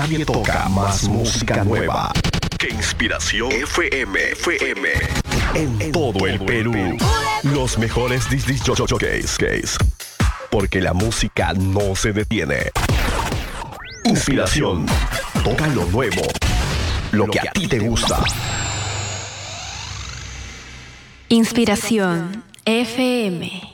nadie toca más música nueva que Inspiración FM. En todo el Perú. Los mejores disc jockeys. Porque la música no se detiene. Inspiración. Toca lo nuevo. Lo que a ti te gusta. Inspiración FM.